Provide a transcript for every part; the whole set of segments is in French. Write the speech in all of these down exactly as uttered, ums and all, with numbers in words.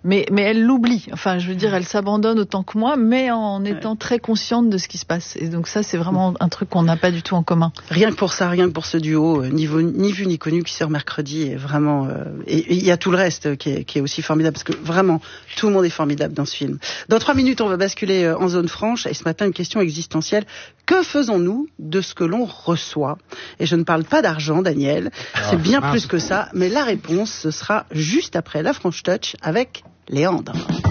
Mais, mais elle l'oublie. Enfin, je veux dire, elle s'abandonne autant que moi, mais en étant ouais. très consciente de ce qui se passe. Et donc ça, c'est vraiment un truc qu'on n'a pas du tout en commun. Rien que pour ça, rien que pour ce duo, euh, niveau, ni vu ni connu, qui sort mercredi, est vraiment... Euh, et il y a tout le reste qui est, qui est aussi formidable, parce que vraiment, tout le monde est formidable dans ce film. Dans trois minutes, on va basculer en zone franche. Et ce matin, une question existentielle. Que faisons-nous de ce que l'on reçoit ? Et je ne parle pas d'argent, Daniel. C'est bien ah. plus que ça. Mais la réponse, ce sera juste après la Franche Touch avec Léandre.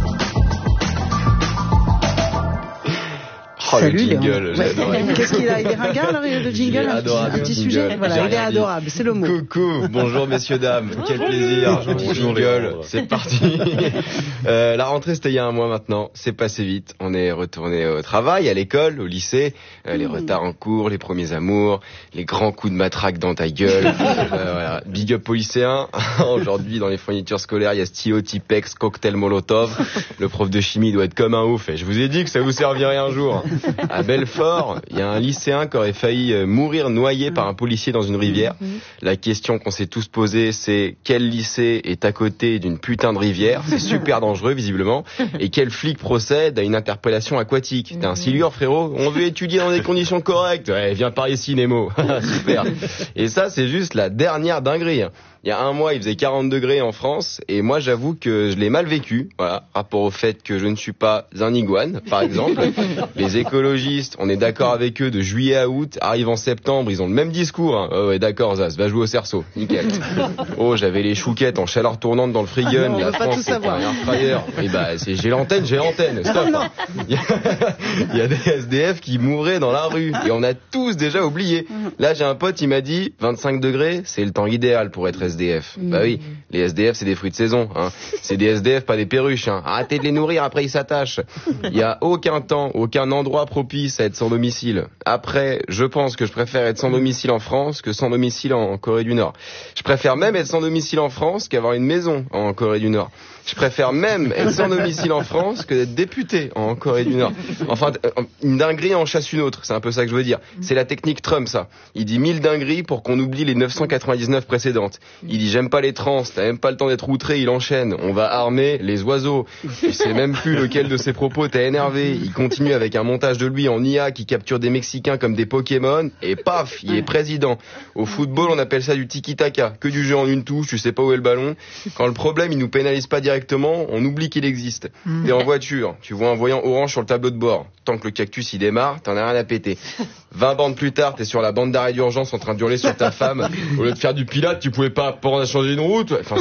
Oh, Salut, le jingle, j'adore. Ouais. Qu'est-ce qu'il a ? Il est ringard, là, le jingle, un petit, un petit sujet. Voilà, il est adorable, c'est le mot. Coucou, bonjour messieurs, dames, quel plaisir, bonjour, jingle, c'est parti. euh, la rentrée, c'était il y a un mois maintenant, c'est passé vite, on est retourné au travail, à l'école, au lycée, euh, les mmh. retards en cours, les premiers amours, les grands coups de matraque dans ta gueule. euh, voilà. Big up aux lycéens. Aujourd'hui, dans les fournitures scolaires, il y a stylo, Tipex, cocktail Molotov. Le prof de chimie doit être comme un ouf, et je vous ai dit que ça vous servirait un jour. À Belfort, il y a un lycéen qui aurait failli mourir noyé par un policier dans une rivière. La question qu'on s'est tous posée, c'est quel lycée est à côté d'une putain de rivière ? C'est super dangereux, visiblement. Et quel flic procède à une interpellation aquatique ? T'es un silure, frérot ? On veut étudier dans des conditions correctes. Ouais, viens par ici, Nemo. Super. Et ça, c'est juste la dernière dinguerie. Il y a un mois, il faisait quarante degrés en France, et moi, j'avoue que je l'ai mal vécu, voilà, rapport au fait que je ne suis pas un iguane, par exemple. Les écologistes, on est d'accord avec eux de juillet à août, arrive en septembre, ils ont le même discours, hein. Oh ouais, d'accord, Zaz, va jouer au cerceau, nickel. Oh, j'avais les chouquettes en chaleur tournante dans le frigun, ah, la France, c'est un air fryer. Et bah, c'est, j'ai l'antenne, j'ai l'antenne, stop. Il y, a, il y a des S D F qui mouraient dans la rue, et on a tous déjà oublié. Là, j'ai un pote, il m'a dit, vingt-cinq degrés, c'est le temps idéal pour être S D F. Mmh. Bah oui, les S D F c'est des fruits de saison, hein. C'est des S D F, pas des perruches, hein. Arrêtez de les nourrir, après ils s'attachent. Il y a aucun temps, aucun endroit propice à être sans domicile. Après, je pense que je préfère être sans domicile en France que sans domicile en Corée du Nord. Je préfère même être sans domicile en France qu'avoir une maison en Corée du Nord. Je préfère même être sans domicile en France que d'être député en Corée du Nord. Enfin, une dinguerie en chasse une autre, c'est un peu ça que je veux dire. C'est la technique Trump, ça. Il dit mille dingueries pour qu'on oublie les neuf cent quatre-vingt-dix-neuf précédentes. Il dit j'aime pas les trans, t'as même pas le temps d'être outré, il enchaîne. On va armer les oiseaux. Je sais même plus lequel de ses propos t'a énervé. Il continue avec un montage de lui en I A qui capture des Mexicains comme des Pokémon, et paf, il est président. Au football, on appelle ça du tiki-taka, que du jeu en une touche, tu sais pas où est le ballon. Quand le problème, il nous pénalise pas directement, on oublie qu'il existe. Mmh. T'es en voiture, tu vois un voyant orange sur le tableau de bord. Tant que le cactus il démarre, t'en as rien à péter. vingt bandes plus tard, t'es sur la bande d'arrêt d'urgence en train de hurler sur ta femme. Au lieu de faire du pilote, tu pouvais pas prendre à changer une route. Enfin,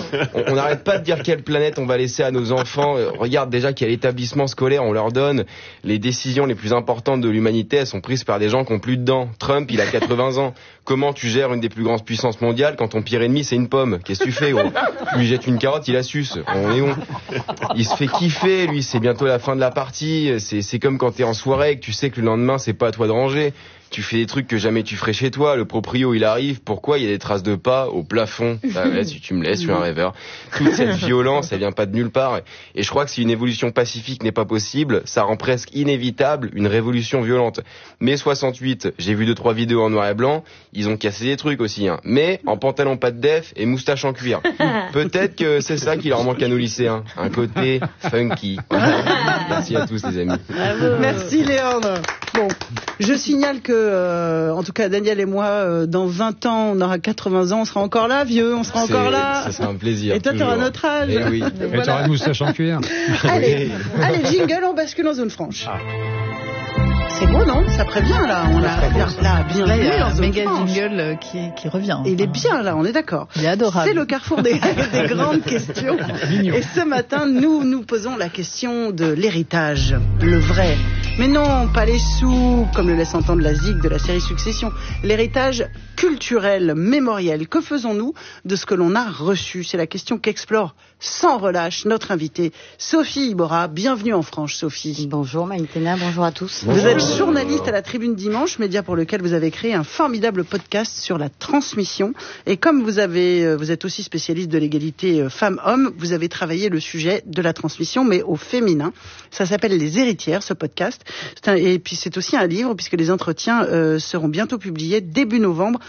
on n'arrête pas de dire quelle planète on va laisser à nos enfants. Regarde déjà quel établissement scolaire on leur donne. Les décisions les plus importantes de l'humanité, elles sont prises par des gens qui ont plus de dents. Trump, il a quatre-vingts ans. Comment tu gères une des plus grandes puissances mondiales quand ton pire ennemi c'est une pomme ? Qu'est-ce que tu fais, gros ? Tu lui jettes une carotte, il la suce. On est on. Il se fait kiffer, lui, c'est bientôt la fin de la partie. C'est, c'est comme quand t'es en soirée et que tu sais que le lendemain c'est pas à toi de ranger. Tu fais des trucs que jamais tu ferais chez toi. Le proprio, il arrive. Pourquoi il y a des traces de pas au plafond ? Bah ouais, si tu me laisses, je suis un rêveur. Toute cette violence, elle vient pas de nulle part. Et je crois que si une évolution pacifique n'est pas possible, ça rend presque inévitable une révolution violente. Mai soixante-huit, j'ai vu deux trois vidéos en noir et blanc. Ils ont cassé des trucs aussi, hein. Mais en pantalon pas de def et moustache en cuir. Peut-être que c'est ça qui leur manque à nos lycéens. Un côté funky. Merci à tous, les amis. Merci, Léandre. Bon, je signale que Euh, en tout cas, Daniel et moi, euh, dans vingt ans, on aura quatre-vingts ans, on sera encore là, vieux, on sera c'est, encore là. Ça sera un plaisir. Et toi, tu auras notre âge. Et oui. Voilà. Et tu auras une moustache en cuir. Allez, allez, jingle, on bascule en zone franche. Ah. C'est beau, non ? Ça prévient, là. On l'a bien, là, bien là, il y a en un zone méga franche. Jingle qui, qui revient. Et il est bien, là, on est d'accord. Il est adorable. C'est le carrefour des, des grandes questions. Et ce matin, nous nous posons la question de l'héritage. Le vrai. Mais non, pas les sous, comme le laisse entendre la zig de la série Succession. L'héritage culturel, mémoriel. Que faisons-nous de ce que l'on a reçu ? C'est la question qu'explore sans relâche notre invitée, Sophie Ibora. Bienvenue en Franche, Sophie. Bonjour Maïtena, bonjour à tous. Vous êtes journaliste à la Tribune Dimanche, média pour lequel vous avez créé un formidable podcast sur la transmission. Et comme vous avez, vous êtes aussi spécialiste de l'égalité femmes-hommes, vous avez travaillé le sujet de la transmission, mais au féminin. Ça s'appelle Les Héritières, ce podcast. C'est un, et puis c'est aussi un livre, puisque les entretiens euh, seront bientôt publiés début novembre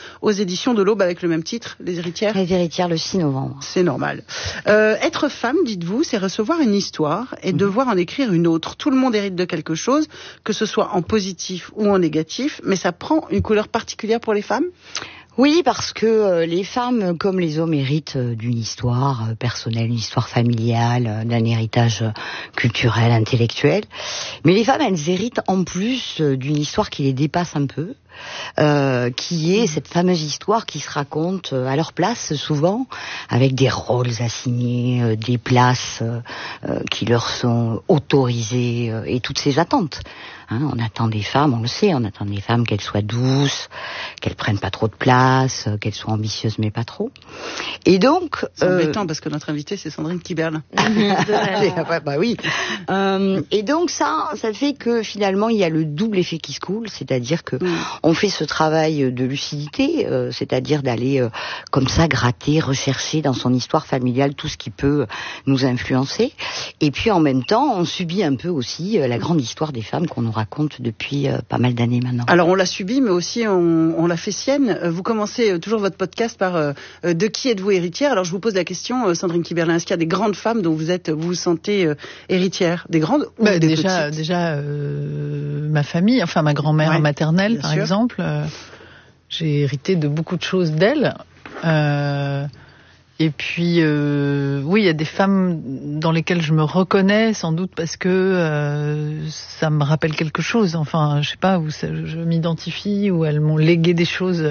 aux éditions de l'Aube avec le même titre, Les Héritières. Les Héritières, le six novembre. C'est normal. Euh, être femme, dites-vous, c'est recevoir une histoire et mmh. devoir en écrire une autre. Tout le monde hérite de quelque chose, que ce soit en positif ou en négatif, mais ça prend une couleur particulière pour les femmes ? Oui, parce que euh, les femmes, comme les hommes, héritent euh, d'une histoire euh, personnelle, une histoire familiale, euh, d'un héritage euh, culturel, intellectuel. Mais les femmes, elles héritent en plus euh, d'une histoire qui les dépasse un peu, euh, qui est cette fameuse histoire qui se raconte euh, à leur place, souvent, avec des rôles assignés, euh, des places euh, euh, qui leur sont autorisées, euh, et toutes ces attentes. Hein, on attend des femmes, on le sait, on attend des femmes qu'elles soient douces, qu'elles prennent pas trop de place, qu'elles soient ambitieuses mais pas trop. Et donc, c'est euh... embêtant parce que notre invitée c'est Sandrine Kiberlin. ouais, bah oui. Euh, et donc ça, ça fait que finalement il y a le double effet qui se coule, c'est-à-dire que mm. on fait ce travail de lucidité, euh, c'est-à-dire d'aller euh, comme ça gratter, rechercher dans son histoire familiale tout ce qui peut nous influencer. Et puis en même temps, on subit un peu aussi euh, la grande histoire des femmes qu'on nous raconte depuis euh, pas mal d'années maintenant. Alors on l'a subi, mais aussi on, on l'a fait sienne. Vous commencez toujours votre podcast par euh, de qui êtes-vous héritière ? Alors je vous pose la question, euh, Sandrine Kiberlin, est-ce qu'il y a des grandes femmes dont vous êtes, vous vous sentez euh, héritière ? Des grandes ou bah, des déjà, petites ? Déjà, euh, ma famille, enfin ma grand-mère ouais, maternelle par sûr. exemple, euh, j'ai hérité de beaucoup de choses d'elle. Euh, Et puis, euh, oui, il y a des femmes dans lesquelles je me reconnais, sans doute parce que euh, ça me rappelle quelque chose. Enfin, je sais pas, où ça, je m'identifie, où elles m'ont légué des choses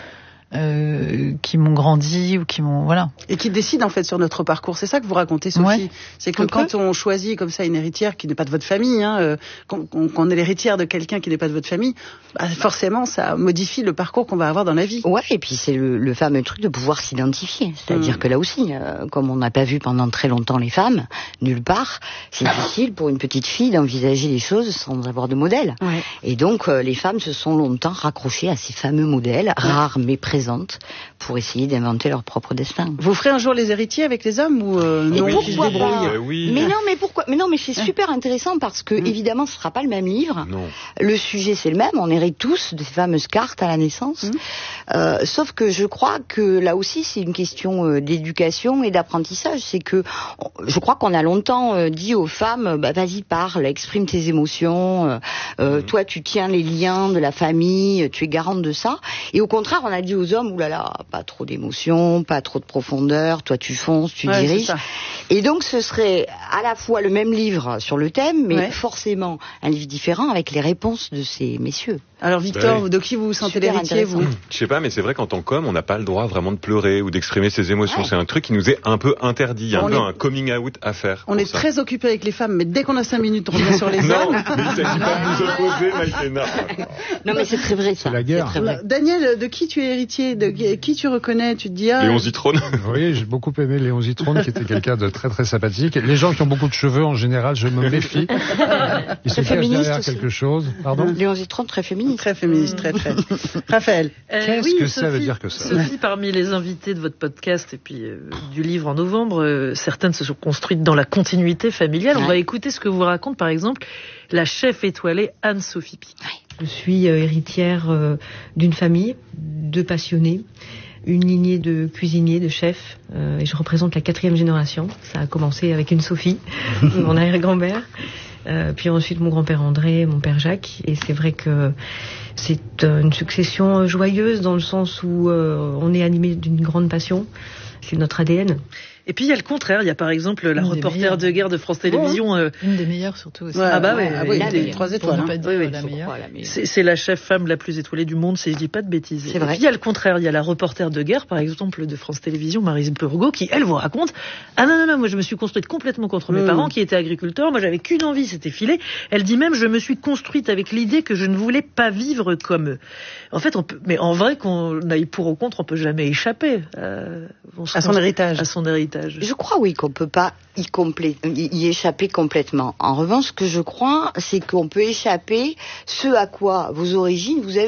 euh, qui m'ont grandi ou qui m'ont, voilà. Et qui décident en fait sur notre parcours. C'est ça que vous racontez, Sophie. Ouais. C'est que un quand peu. on choisit comme ça une héritière qui n'est pas de votre famille, hein, euh, qu'on, qu'on est l'héritière de quelqu'un qui n'est pas de votre famille, bah, forcément ça modifie le parcours qu'on va avoir dans la vie. Ouais, et puis c'est le, le fameux truc de pouvoir s'identifier. C'est-à-dire mmh. que là aussi, euh, comme on n'a pas vu pendant très longtemps les femmes, nulle part, c'est difficile pour une petite fille d'envisager les choses sans avoir de modèle. Ouais. Et donc euh, les femmes se sont longtemps raccrochées à ces fameux modèles, ouais. rares mais présents, pour essayer d'inventer leur propre destin. Vous ferez un jour les héritiers avec les hommes ou euh, non oui, qui se débrouillent euh, oui. Mais non, mais pourquoi ? Mais non, mais c'est super intéressant parce que mmh. évidemment, ce sera pas le même livre. Non. Le sujet c'est le même. On hérite tous de ces fameuses cartes à la naissance. Mmh. Euh, sauf que je crois que là aussi, c'est une question euh, d'éducation et d'apprentissage. C'est que je crois qu'on a longtemps euh, dit aux femmes, bah, vas-y parle, exprime tes émotions. Euh, mmh. Toi, tu tiens les liens de la famille, tu es garante de ça. Et au contraire, on a dit aux hommes, oulala, pas trop d'émotions, pas trop de profondeur, toi tu fonces, tu ouais, diriges. Et donc ce serait à la fois le même livre sur le thème, mais ouais. forcément un livre différent avec les réponses de ces messieurs. Alors Victor, ouais. de qui vous vous sentez l'héritier, vous ? Je sais pas, mais c'est vrai qu'en tant qu'homme, on n'a pas le droit vraiment de pleurer ou d'exprimer ses émotions. Ouais. C'est un truc qui nous est un peu interdit. Il y a on un est... peu un coming out à faire. On est ça. Très occupé avec les femmes, mais dès qu'on a cinq minutes, on revient sur les non, hommes. Non, mais il s'agit pas de nous opposer, Maïtena. Non, mais c'est très vrai, ça. C'est la guerre. C'est Alors, Daniel, de qui tu es héritier ? De qui tu reconnais ? Tu te dis ah. Léon Zitrone. Oui, j'ai beaucoup aimé Léon Zitrone, qui était quelqu'un de très très sympathique. Les gens qui ont beaucoup de cheveux, en général, je me méfie. Ils se cachent derrière quelque chose. Pardon ? Léon Zitrone, très féministe. Très féministe, très très. Raphaël. Euh, Qu'est-ce oui, que Sophie, ça veut dire que ça ? Sophie, parmi les invités de votre podcast et puis euh, du livre en novembre, euh, certaines se sont construites dans la continuité familiale. Ouais. On va écouter ce que vous raconte, par exemple, la chef étoilée Anne-Sophie Pic. Je suis euh, héritière euh, d'une famille de passionnés, une lignée de cuisiniers, de chefs, euh, et je représente la quatrième génération. Ça a commencé avec une Sophie, mon arrière-grand-mère. Euh, puis ensuite mon grand-père André, mon père Jacques, et c'est vrai que c'est euh, une succession joyeuse dans le sens où euh, on est animé d'une grande passion, c'est notre A D N. Et puis il y a le contraire, il y a par exemple la une reporter de guerre de France Télévisions. Euh... Une des meilleures surtout aussi. Ouais, ah bah ouais, ah oui, la des trois étoiles. Hein. Pas dire oui, oui, la meilleure. La meilleure. C'est, c'est la chef femme la plus étoilée du monde, si je dis pas de bêtises. C'est vrai. Et puis il y a le contraire, il y a la reporter de guerre par exemple de France Télévisions, Maryse Burgot, qui elle vous raconte ah non non non, moi je me suis construite complètement contre mes mmh. parents qui étaient agriculteurs, moi j'avais qu'une envie, c'était filer. Elle dit même je me suis construite avec l'idée que je ne voulais pas vivre comme eux. En fait, on peut, mais en vrai qu'on aille pour ou contre, on peut jamais échapper euh, à son héritage. À son héritage. Je crois oui qu'on peut pas y, complé- y échapper complètement. En revanche, ce que je crois, c'est qu'on peut échapper ce à quoi vos origines vous avez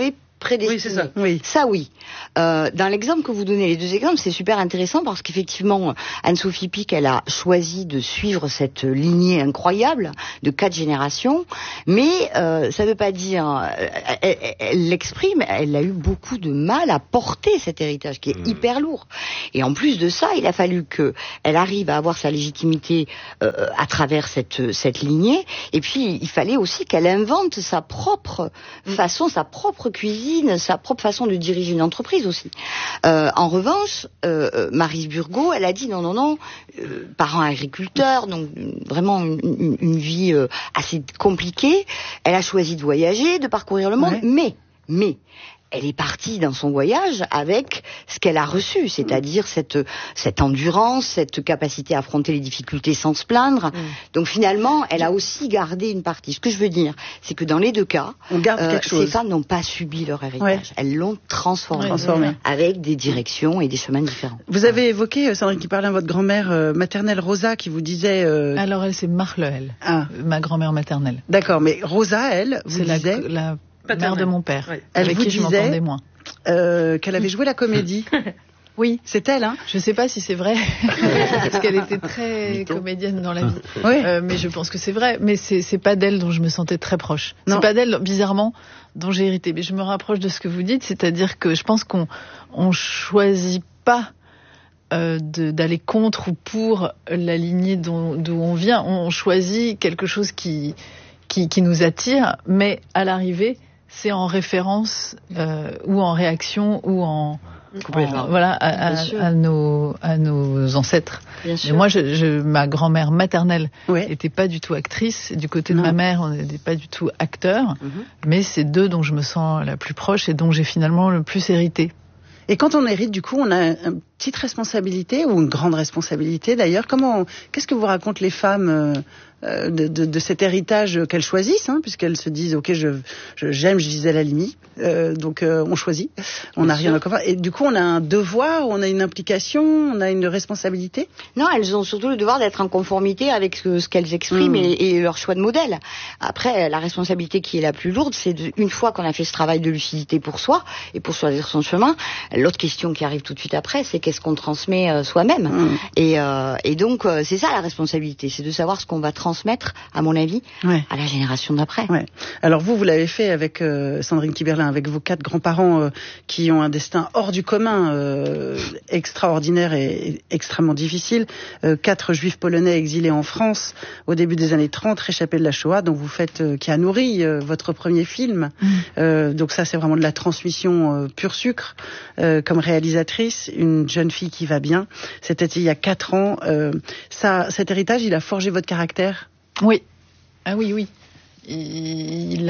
prédestiné. Oui, c'est ça. Oui. Ça, oui. Euh, dans l'exemple que vous donnez, les deux exemples, c'est super intéressant parce qu'effectivement, Anne-Sophie Pic, elle a choisi de suivre cette lignée incroyable de quatre générations, mais euh, ça ne veut pas dire... Elle, elle, elle l'exprime, elle a eu beaucoup de mal à porter cet héritage qui est mmh. hyper lourd. Et en plus de ça, il a fallu qu'elle arrive à avoir sa légitimité euh, à travers cette, cette lignée, et puis il fallait aussi qu'elle invente sa propre façon, sa propre cuisine, sa propre façon de diriger une entreprise aussi. Euh, en revanche, euh, Maryse Burgot, elle a dit non, non, non, euh, parents agriculteurs, donc vraiment une, une, une vie euh, assez compliquée. Elle a choisi de voyager, de parcourir le monde, ouais. mais, mais, elle est partie dans son voyage avec ce qu'elle a reçu, c'est-à-dire cette, cette endurance, cette capacité à affronter les difficultés sans se plaindre. Mmh. Donc finalement, elle a aussi gardé une partie. Ce que je veux dire, c'est que dans les deux cas, on garde euh, quelque chose. Ces femmes n'ont pas subi leur héritage. Ouais. Elles l'ont transformé, transformé avec des directions et des chemins différents. Vous avez évoqué, Sandrine Kiberlin, votre grand-mère euh, maternelle Rosa qui vous disait... Euh... Alors elle, c'est Marlehel, ah. ma grand-mère maternelle. D'accord, mais Rosa, elle, vous c'est disait... la, la... mère de mon père, ouais. Elle avec vous qui je m'entendais moins. Euh, qu'elle avait joué la comédie. Oui, c'est elle, hein. Je sais pas si c'est vrai, parce qu'elle était très Mytho. comédienne dans la vie. Oui. Euh, mais je pense que c'est vrai. Mais c'est c'est pas d'elle dont je me sentais très proche. Non. C'est pas d'elle, bizarrement, dont j'ai hérité. Mais je me rapproche de ce que vous dites, c'est-à-dire que je pense qu'on on choisit pas euh, de, d'aller contre ou pour la lignée dont, d'où on vient. On choisit quelque chose qui qui, qui nous attire, mais à l'arrivée, c'est en référence euh, ou en réaction ou en, en voilà à, à, à nos à nos ancêtres. Bien sûr. Et moi, je, je, ma grand-mère maternelle ouais. était pas du tout actrice. Du côté de non. ma mère, on n'était pas du tout acteurs. Mm-hmm. Mais c'est d'eux dont je me sens la plus proche et dont j'ai finalement le plus hérité. Et quand on hérite, du coup, on a une petite responsabilité ou une grande responsabilité d'ailleurs. Comment, qu'est-ce que vous racontent les femmes euh, de, de, de cet héritage qu'elles choisissent, hein, puisqu'elles se disent, ok, je, je j'aime Gisèle Halimi, euh, donc euh, on choisit, on n'a rien à commun. Et du coup, on a un devoir, on a une implication, on a une responsabilité. Non, elles ont surtout le devoir d'être en conformité avec ce, ce qu'elles expriment mmh. et, et leur choix de modèle. Après, la responsabilité qui est la plus lourde, c'est de, une fois qu'on a fait ce travail de lucidité pour soi et pour choisir son chemin, l'autre question qui arrive tout de suite après, c'est qu'est-ce qu'on transmet euh, soi-même. Mmh. Et, euh, et donc, euh, c'est ça la responsabilité, c'est de savoir ce qu'on va transmettre, à mon avis, ouais. à la génération d'après. Ouais. Alors vous, vous l'avez fait avec euh, Sandrine Kiberlin, avec vos quatre grands-parents euh, qui ont un destin hors du commun, euh, extraordinaire et, et extrêmement difficile. Euh, quatre juifs polonais exilés en France au début des années trente, réchappés de la Shoah, donc vous faites, euh, qui a nourri euh, votre premier film. Mmh. Euh, donc ça, c'est vraiment de la transmission euh, pur sucre. Euh, comme réalisatrice, une jeune fille qui va bien. C'était il y a quatre ans. Euh, ça, cet héritage, il a forgé votre caractère? Oui, ah oui, oui. Il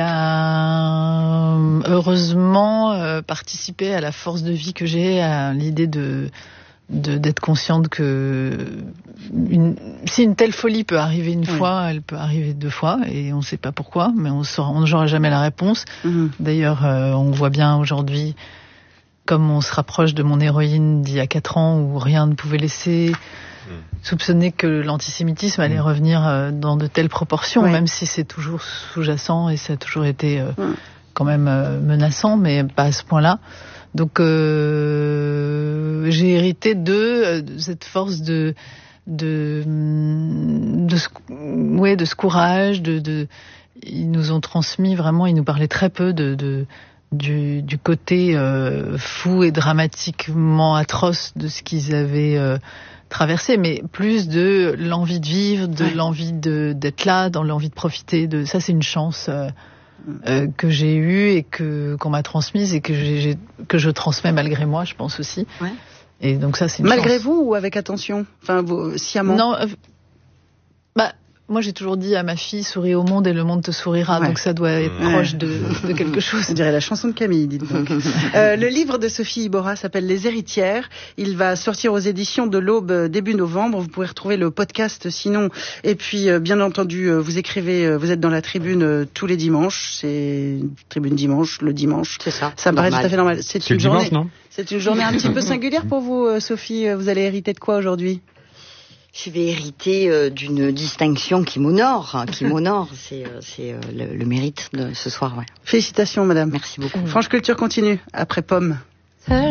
a heureusement euh, participé à la force de vie que j'ai, à l'idée de, de d'être consciente que une, si une telle folie peut arriver une oui. fois, elle peut arriver deux fois, et on ne sait pas pourquoi, mais on saura, on n'aura jamais la réponse. Mm-hmm. D'ailleurs, euh, on voit bien aujourd'hui, comme on se rapproche de mon héroïne d'il y a quatre ans, où rien ne pouvait laisser soupçonner que l'antisémitisme allait revenir dans de telles proportions, ouais. même si c'est toujours sous-jacent et ça a toujours été euh, ouais. quand même euh, menaçant, mais pas à ce point-là. Donc euh, j'ai hérité de, de cette force de de de ce, ouais, de ce courage. De, de ils nous ont transmis vraiment, ils nous parlaient très peu de, de du, du côté euh, fou et dramatiquement atroce de ce qu'ils avaient euh, traversé, mais plus de l'envie de vivre, de ouais. l'envie de, d'être là, dans l'envie de profiter. De ça, c'est une chance euh, euh, que j'ai eue et que qu'on m'a transmise et que j'ai, j'ai que je transmets malgré moi, je pense aussi. Ouais. Et donc ça, c'est une malgré chance. vous ou avec attention, enfin, vous, sciemment. Non, euh, bah. Moi, j'ai toujours dit à ma fille, souris au monde et le monde te sourira. Ouais. Donc, ça doit être ouais. proche de, de quelque chose. On dirait la chanson de Camille, dites donc. euh, le livre de Sophie Iborra s'appelle Les Héritières. Il va sortir aux éditions de l'Aube début novembre. Vous pourrez retrouver le podcast sinon. Et puis, euh, bien entendu, euh, vous écrivez, euh, vous êtes dans la tribune euh, tous les dimanches. C'est tribune dimanche, le dimanche. C'est ça. Ça me paraît tout à fait normal. C'est, c'est une journée. Dimanche, non ? C'est une journée un petit peu singulière pour vous, euh, Sophie. Vous allez hériter de quoi aujourd'hui ? Je vais hériter euh, d'une distinction qui m'honore, hein, qui m'honore. C'est, euh, c'est euh, le, le mérite de ce soir. Ouais. Félicitations, madame. Merci beaucoup. Franche Culture continue après Pomme.